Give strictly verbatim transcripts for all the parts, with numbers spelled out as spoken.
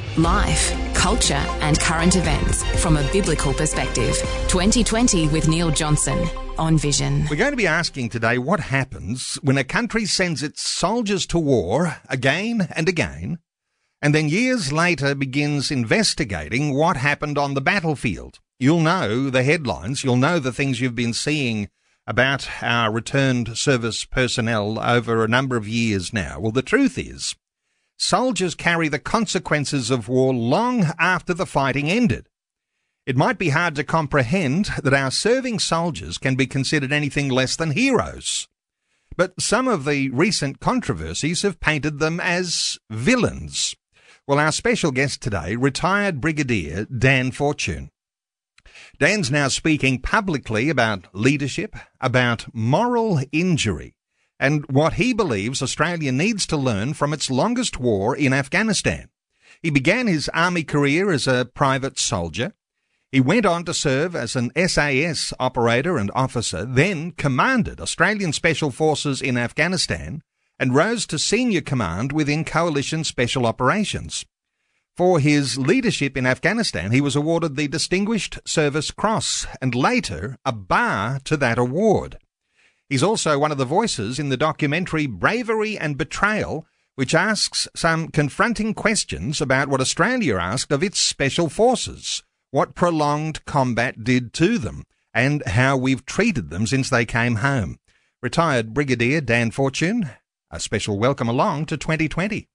Life, culture and current events from a biblical perspective. twenty twenty with Neil Johnson on Vision. We're going to be asking today what happens when a country sends its soldiers to war again and again, and then years later begins investigating what happened on the battlefield. You'll know the headlines, you'll know the things you've been seeing about our returned service personnel over a number of years now. Well, the truth is, soldiers carry the consequences of war long after the fighting ended. It might be hard to comprehend that our serving soldiers can be considered anything less than heroes. But some of the recent controversies have painted them as villains. Well, our special guest today, retired Brigadier Dan Fortune. Dan's now speaking publicly about leadership, about moral injury, and what he believes Australia needs to learn from its longest war in Afghanistan. He began his army career as a private soldier. He went on to serve as an S A S operator and officer, then commanded Australian Special Forces in Afghanistan and rose to senior command within Coalition Special Operations. For his leadership in Afghanistan, he was awarded the Distinguished Service Cross and later a bar to that award. He's also one of the voices in the documentary Bravery and Betrayal, which asks some confronting questions about what Australia asked of its special forces, what prolonged combat did to them, and how we've treated them since they came home. Retired Brigadier Dan Fortune, a special welcome along to twenty twenty.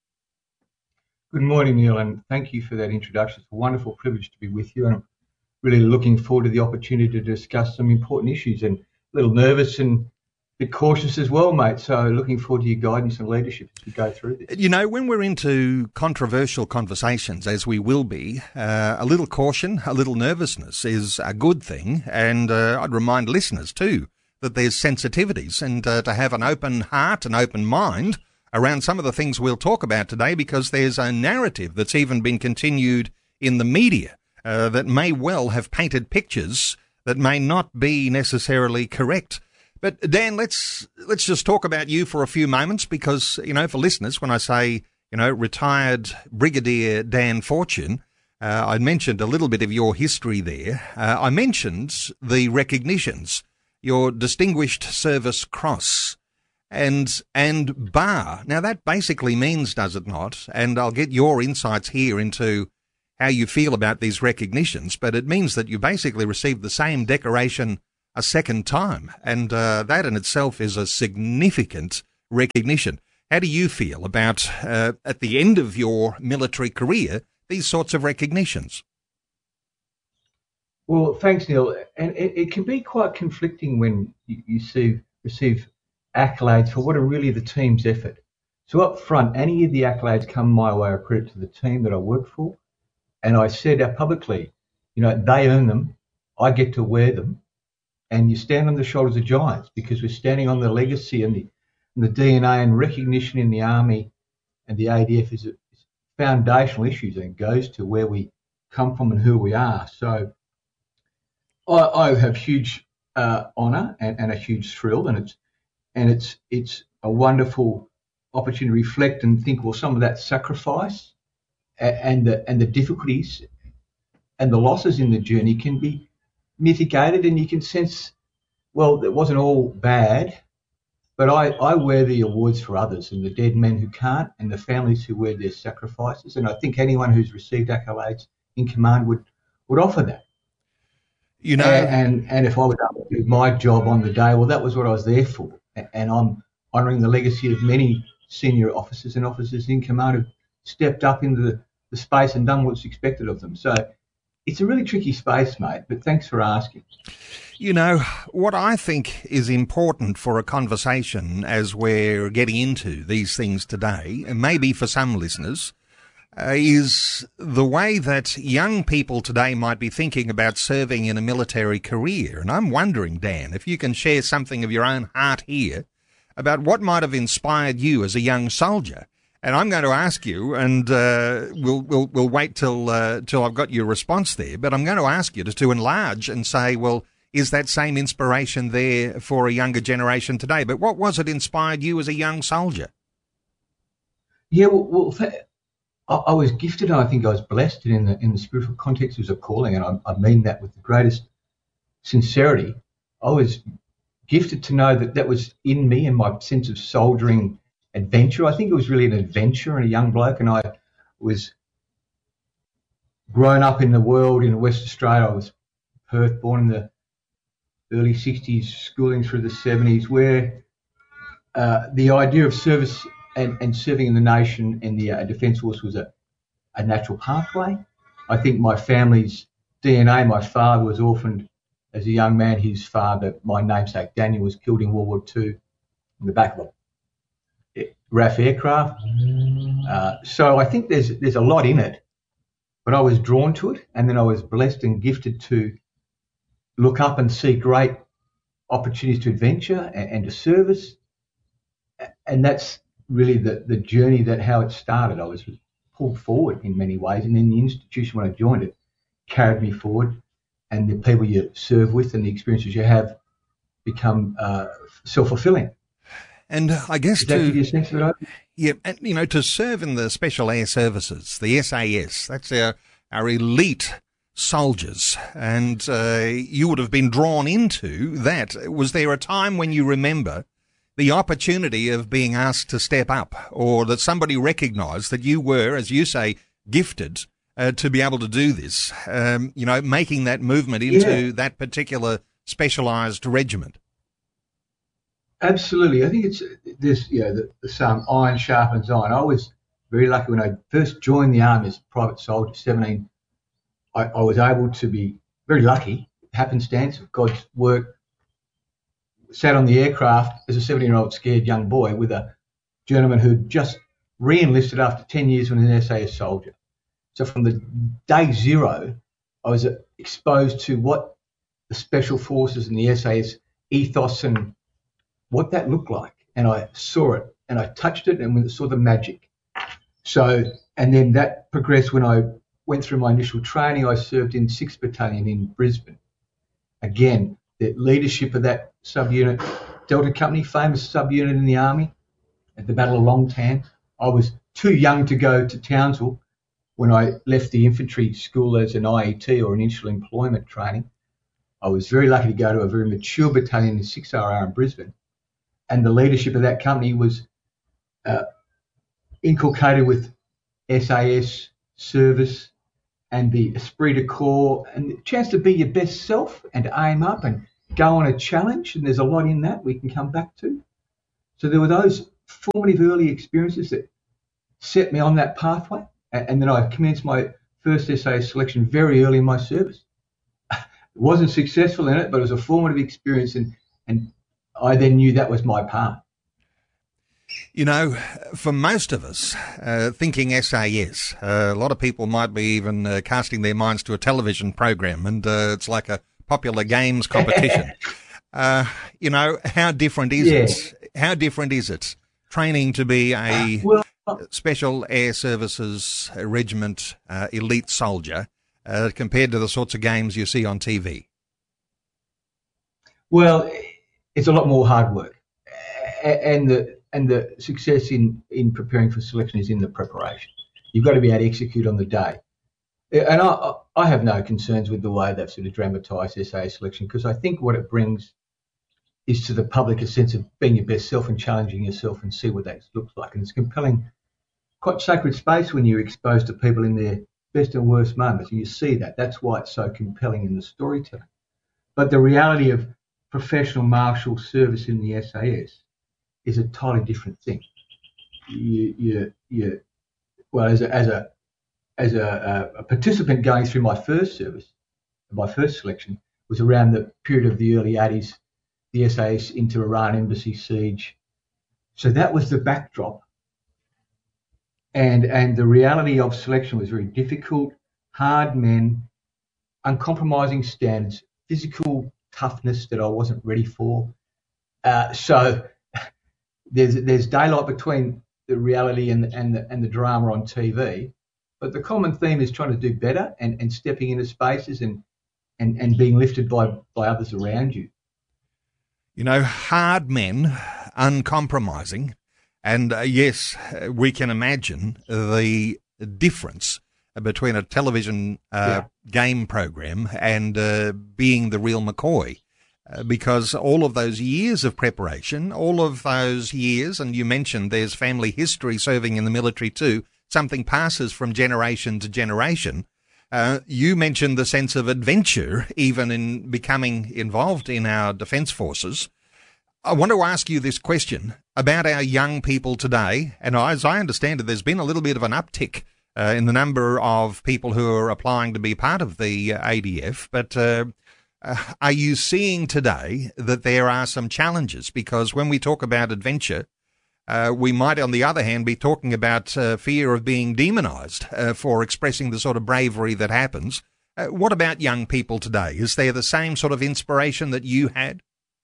Good morning, Neil, and thank you for that introduction. It's a wonderful privilege to be with you, and I'm really looking forward to the opportunity to discuss some important issues, and a little nervous and a bit cautious as well, mate. So looking forward to your guidance and leadership as we go through this. You know, when we're into controversial conversations, as we will be, uh, a little caution, a little nervousness is a good thing, and uh, I'd remind listeners too that there's sensitivities, and uh, to have an open heart, an open mind around some of the things we'll talk about today, because there's a narrative that's even been continued in the media uh, that may well have painted pictures that may not be necessarily correct. But Dan, let's let's just talk about you for a few moments, because, you know, for listeners, when I say, you know, retired Brigadier Dan Fortune, uh, I mentioned a little bit of your history there. Uh, I mentioned the recognitions, your Distinguished Service Cross and and bar. Now, that basically means, does it not, and I'll get your insights here into how you feel about these recognitions, but it means that you basically received the same decoration a second time, and uh, that in itself is a significant recognition. How do you feel about, uh, at the end of your military career, these sorts of recognitions? Well, thanks, Neil. And it, it can be quite conflicting when you, you see, receive accolades for what are really the team's effort. So up front, any of the accolades come my way are credit to the team that I work for. And I said that publicly, you know, they earn them, I get to wear them, and you stand on the shoulders of giants, because we're standing on the legacy and the, and the D N A and recognition in the Army and the A D F is, a, is foundational issues, and it goes to where we come from and who we are. So I, I have huge uh, honour and, and a huge thrill, and it's and it's it's a wonderful opportunity to reflect and think, well, some of that sacrifice and the and the difficulties and the losses in the journey can be mitigated, and you can sense, well, it wasn't all bad, but I, I wear the awards for others and the dead men who can't and the families who wear their sacrifices, and I think anyone who's received accolades in command would, would offer that. You know, and, and and if I was able to do my job on the day, well, that was what I was there for, and I'm honouring the legacy of many senior officers and officers in command who've stepped up into the, the space and done what's expected of them. So it's a really tricky space, mate, but thanks for asking. You know, what I think is important for a conversation as we're getting into these things today, and maybe for some listeners, uh, is the way that young people today might be thinking about serving in a military career. And I'm wondering, Dan, if you can share something of your own heart here about what might have inspired you as a young soldier. And I'm going to ask you, and uh, we'll we'll we'll wait till uh, till I've got your response there. But I'm going to ask you to, to enlarge and say, well, is that same inspiration there for a younger generation today? But what was it inspired you as a young soldier? Yeah, well, well I, I was gifted, and I think I was blessed, and in the in the spiritual context, it was a calling, and I, I mean that with the greatest sincerity. I was gifted to know that that was in me and my sense of soldiering adventure. I think it was really an adventure and a young bloke, and I was grown up in the world in West Australia. I was Perth, born in the early sixties, schooling through the seventies, where uh, the idea of service and, and serving in the nation and the uh, Defence Force was a, a natural pathway. I think my family's D N A, my father was orphaned as a young man. His father, my namesake Daniel, was killed in World War Two in the back of a R A F aircraft. Uh, so I think there's there's a lot in it, but I was drawn to it, and then I was blessed and gifted to look up and see great opportunities to adventure and, and to service, and that's really the, the journey, that how it started. I was pulled forward in many ways, and then the institution, when I joined it, carried me forward, and the people you serve with and the experiences you have become uh, self-fulfilling. And I guess Does that to give you a sense of it? yeah, and, you know, to serve in the Special Air Services, the S A S, that's our our elite soldiers, and uh, you would have been drawn into that. Was there a time when you remember the opportunity of being asked to step up, or that somebody recognised that you were, as you say, gifted uh, to be able to do this, um, you know, making that movement into Yeah. that particular specialised regiment? Absolutely. I think it's this, you know, the, the same iron sharpens iron. I was very lucky when I first joined the Army as a private soldier, seventeen. I, I was able to be very lucky, happenstance of God's work. Sat on the aircraft as a seventeen-year-old scared young boy with a gentleman who'd just re-enlisted after ten years when an S A S soldier. So from the day zero, I was exposed to what the Special Forces and the S A S ethos and what that looked like. And I saw it, and I touched it, and saw the magic. So, and then that progressed when I went through my initial training. I served in sixth Battalion in Brisbane. Again, the leadership of that subunit, Delta Company, famous subunit in the Army, at the Battle of Long Tan. I was too young to go to Townsville when I left the infantry school as an I E T, or initial employment training. I was very lucky to go to a very mature battalion in six R R in Brisbane. And the leadership of that company was uh, inculcated with S A S service and the esprit de corps and the chance to be your best self and to aim up and go on a challenge. And there's a lot in that we can come back to. So there were those formative early experiences that set me on that pathway. And, and then I commenced my first S A S selection very early in my service. Wasn't successful in it, but it was a formative experience, and, and I then knew that was my path. You know, for most of us, uh, thinking S A S, uh, a lot of people might be even uh, casting their minds to a television program, and uh, it's like a popular games competition. uh, you know, how different is Yeah. it? How different is it training to be a Well, Special Air Services Regiment uh, elite soldier uh, compared to the sorts of games you see on T V? Well, it's a lot more hard work, A- and the and the success in, in preparing for selection is in the preparation. You've got to be able to execute on the day. And I, I have no concerns with the way they've sort of dramatised S A S selection, because I think what it brings is to the public a sense of being your best self and challenging yourself and see what that looks like. And it's compelling, quite sacred space when you're exposed to people in their best and worst moments, and you see that. That's why it's so compelling in the storytelling. But the reality of professional martial service in the S A S is a totally different thing. You, you, you, well, as a, as a, as a, a participant going through my first service, my first selection was around the period of the early eighties, the S A S into Iran embassy siege. So that was the backdrop. And, and the reality of selection was very difficult, hard men, uncompromising standards, physical toughness that I wasn't ready for. Uh, so there's there's daylight between the reality and the, and the and the drama on T V, but the common theme is trying to do better and, and stepping into spaces and, and, and being lifted by, by others around you. You know, hard men, uncompromising, and uh, yes, we can imagine the difference between a television uh, Yeah. game program and uh, being the real McCoy. Uh, because all of those years of preparation, all of those years, and you mentioned there's family history serving in the military too, something passes from generation to generation. Uh, you mentioned the sense of adventure, even in becoming involved in our defence forces. I want to ask you this question about our young people today, and as I understand it, there's been a little bit of an uptick uh, in the number of people who are applying to be part of the uh, A D F, but uh, uh, are you seeing today that there are some challenges? Because when we talk about adventure, uh, we might, on the other hand, be talking about uh, fear of being demonised uh, for expressing the sort of bravery that happens. Uh, what about young people today? Is there the same sort of inspiration that you had?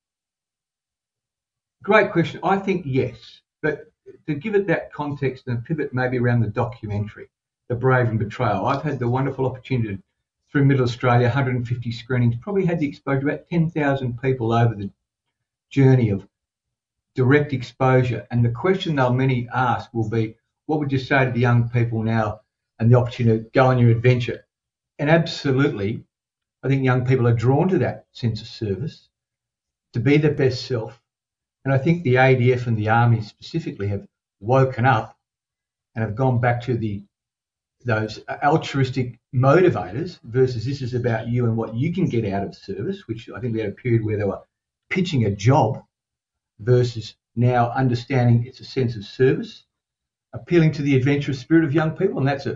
Great question. I think yes, but to give it that context and pivot maybe around the documentary, The Brave and Betrayal, I've had the wonderful opportunity through Middle Australia, one hundred fifty screenings, probably had the exposure to about ten thousand people over the journey of direct exposure. And the question they'll many ask will be, what would you say to the young people now and the opportunity to go on your adventure? And absolutely, I think young people are drawn to that sense of service, to be their best self. And I think the A D F and the Army specifically have woken up and have gone back to the those altruistic motivators versus this is about you and what you can get out of service, which I think we had a period where they were pitching a job versus now understanding it's a sense of service, appealing to the adventurous spirit of young people, and that's a,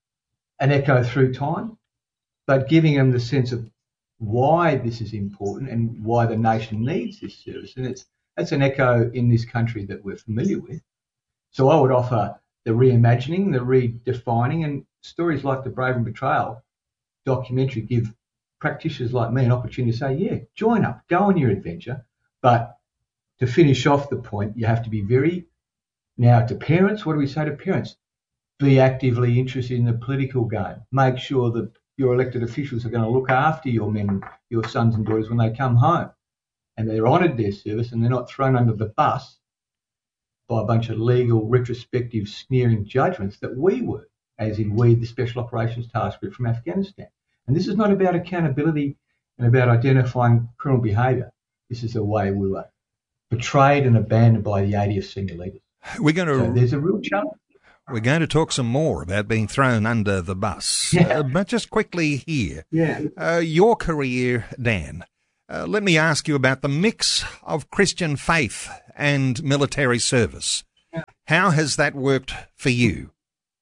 an echo through time, but giving them the sense of why this is important and why the nation needs this service. And it's that's an echo in this country that we're familiar with. So I would offer the reimagining, the redefining, and stories like The Brave and Betrayal documentary give practitioners like me an opportunity to say, yeah, join up, go on your adventure. But to finish off the point, you have to be very, now to parents, what do we say to parents? Be actively interested in the political game. Make sure that your elected officials are going to look after your men, your sons and daughters when they come home, and they're honoured their service and they're not thrown under the bus by a bunch of legal, retrospective, sneering judgments that we were, as in we, the Special Operations Task Group from Afghanistan. And this is not about accountability and about identifying criminal behaviour. This is a way we were betrayed and abandoned by the A D F senior leaders. We're going to. So there's a real challenge. We're going to talk some more about being thrown under the bus. Yeah. Uh, but just quickly here, Yeah. uh, your career, Dan. Uh, let me ask you about the mix of Christian faith and military service. Yeah. How has that worked for you?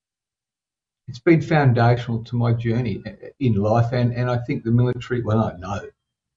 It's been foundational to my journey in life, and, and I think the military, well, I know.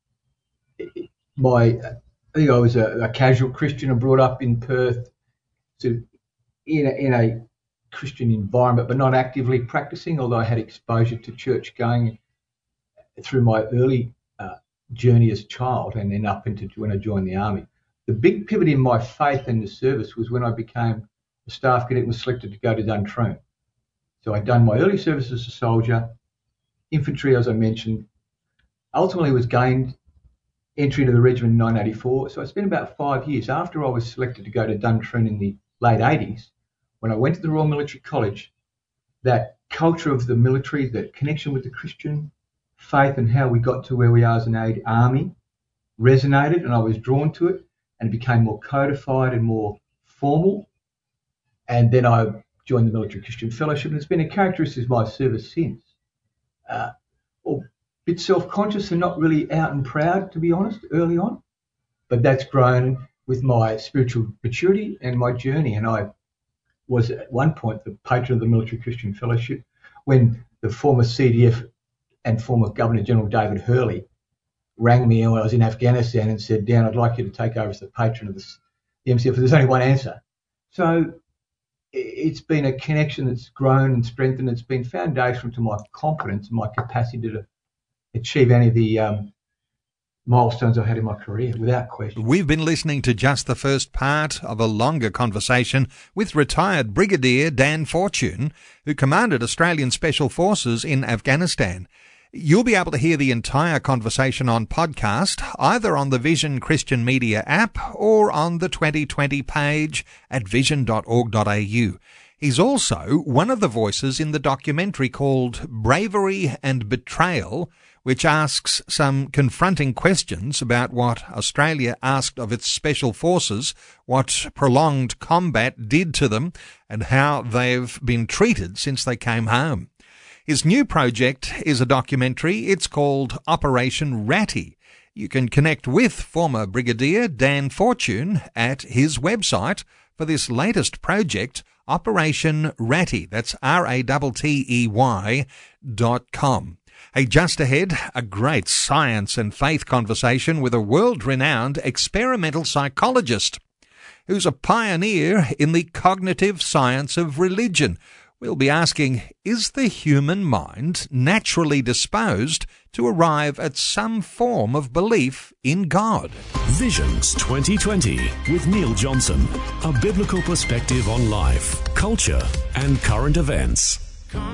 My, I think I was a, a casual Christian and brought up in Perth to, in, a, in a Christian environment, but not actively practicing, although I had exposure to church going through my early uh, journey as a child and then up into when I joined the Army. The big pivot in my faith and the service was when I became a staff cadet and was selected to go to Duntroon. So I'd done my early service as a soldier, infantry, as I mentioned, ultimately was gained entry to the regiment in nineteen eighty-four. So I spent about five years after I was selected to go to Duntroon in the late eighties. When I went to the Royal Military College, that culture of the military, that connection with the Christian faith and how we got to where we are as an army resonated, and I was drawn to it, and it became more codified and more formal. And then I joined the Military Christian Fellowship, and it's been a characteristic of my service since. Uh, a bit self-conscious and not really out and proud, to be honest, early on, but that's grown with my spiritual maturity and my journey. And I was at one point the patron of the Military Christian Fellowship when the former C D F and former Governor General David Hurley rang me when I was in Afghanistan and said, Dan, I'd like you to take over as the patron of the M C F. There's only one answer. So it's been a connection that's grown and strengthened. It's been foundational to my confidence and my capacity to achieve any of the um, milestones I've had in my career, without question. We've been listening to just the first part of a longer conversation with retired Brigadier Dan Fortune, who commanded Australian Special Forces in Afghanistan. You'll be able to hear the entire conversation on podcast, either on the Vision Christian Media app or on the twenty twenty page at vision dot org dot a u. He's also one of the voices in the documentary called Bravery and Betrayal, which asks some confronting questions about what Australia asked of its special forces, what prolonged combat did to them, and how they've been treated since they came home. His new project is a documentary. It's called Operation Ratty. You can connect with former Brigadier Dan Fortune at his website for this latest project, Operation Ratty. That's R A T T E Y dot com. Hey, just ahead, a great science and faith conversation with a world-renowned experimental psychologist who's a pioneer in the cognitive science of religion. We'll be asking, is the human mind naturally disposed to arrive at some form of belief in God? Visions twenty twenty with Neil Johnson. A biblical perspective on life, culture, and current events.